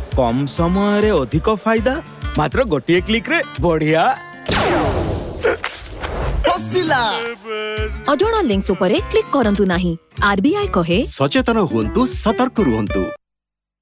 कम समय रे अधिक फायदा मात्र गोटिए क्लिक रे बढ़िया फसिला। अजोड़ा लिंक्स उपरे क्लिक करंतु नाही। आरबीआई कहे सचेतन हुंतु, सतर्क रुहंतु।